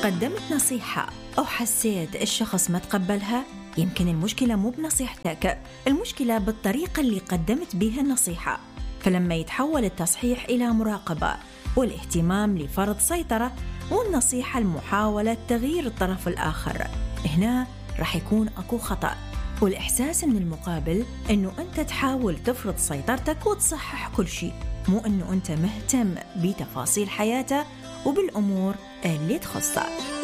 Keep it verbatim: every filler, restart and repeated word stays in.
قدمت نصيحة أو حسيت الشخص ما تقبلها، يمكن المشكلة مو بنصيحتك، المشكلة بالطريقة اللي قدمت بها النصيحة. فلما يتحول التصحيح إلى مراقبة والاهتمام لفرض سيطرة والنصيحة المحاولة تغيير الطرف الآخر، هنا رح يكون أكو خطأ، والإحساس من المقابل أنه أنت تحاول تفرض سيطرتك وتصحح كل شيء، مو أنه أنت مهتم بتفاصيل حياته وبالأمور اللي تخصه.